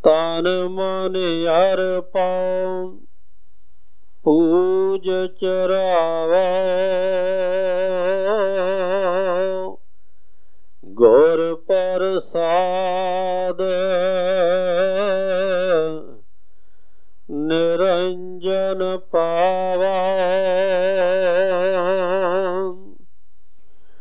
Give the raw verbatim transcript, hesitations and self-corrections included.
ਤਨ ਮਨ ਅਰਪਉ ਪੂਜ ਚਰਾਵੈ ਗੁਰ ਪ੍ਰਸਾਦ ਨਿਰੰਜਨ ਪਾਵੈ।